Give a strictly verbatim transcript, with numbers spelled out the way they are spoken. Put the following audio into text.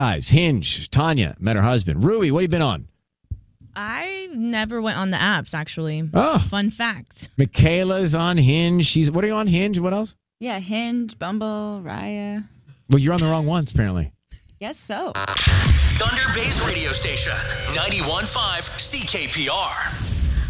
Guys, Hinge. Tanya met her husband. Rui, what have you been on? I never went on the apps, actually. Oh. Fun fact. Michaela's on Hinge. She's What are you on Hinge? What else? Yeah, Hinge, Bumble, Raya. Well, you're on the wrong ones, apparently. Guess so. Thunder Bay's radio station, ninety-one point five C K P R.